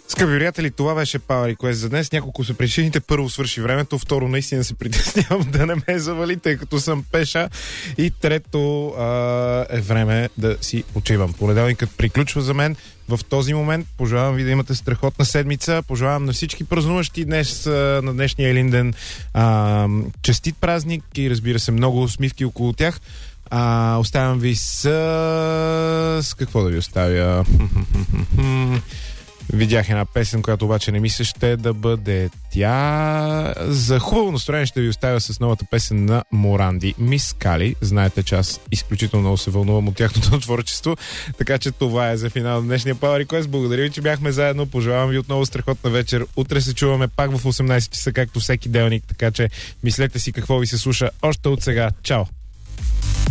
Скъпи приятели, това беше Power Request за днес. Няколко са причините. Първо, свърши времето. Второ, наистина се притеснявам да не ме завали, тъй като съм пеша. И трето, е време да си почивам. Понеделникът приключва за мен в този момент. Пожелавам ви да имате страхотна седмица. Пожелавам на всички празнуващи днес, на днешния Елинден, честит празник и, разбира се, много усмивки около тях. Оставям ви с какво да ви оставя? Видях една песен, която обаче не мисля ще да бъде тя. За хубаво настроение ще ви оставя с новата песен на Моранди, Мис Кали. Знаете, че аз изключително много се вълнувам от тяхното творчество, така че това е за финал на днешния Power Request. Благодаря ви, че бяхме заедно. Пожелавам ви отново страхотна вечер. Утре се чуваме пак в 18 часа, както всеки делник, така че мислете си какво ви се слуша още от сега. Чао!